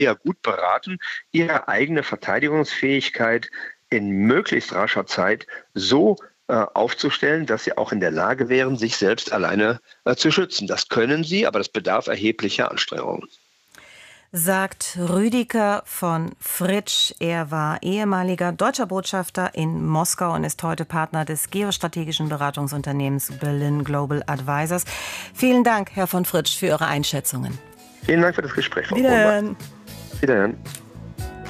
eher gut beraten, ihre eigene Verteidigungsfähigkeit in möglichst rascher Zeit so aufzustellen, dass sie auch in der Lage wären, sich selbst alleine zu schützen. Das können sie, aber das bedarf erheblicher Anstrengungen. Sagt Rüdiger von Fritsch. Er war ehemaliger deutscher Botschafter in Moskau und ist heute Partner des geostrategischen Beratungsunternehmens Berlin Global Advisors. Vielen Dank, Herr von Fritsch, für Ihre Einschätzungen. Vielen Dank für das Gespräch, Frau Wiederhören. Kronberg. Wiederhören.